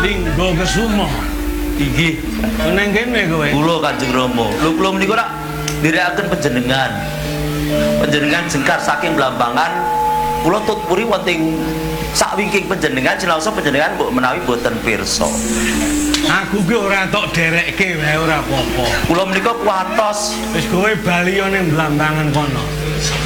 Linggo Kesuma. Inggih. Neng kene kowe. Kula Kanjeng Rama. Lho kula menika rak ndirekaken panjenengan. Panjenengan jengkar saking Blambangan. Kula tutpuri wonten sakwingking panjenengan sinaosa panjenengan mbok menawi boten pirsa. Aku ki ora tok derekke wae ora apa-apa. Kula menika kuwatos. Wis kowe bali ning Blambangan kono.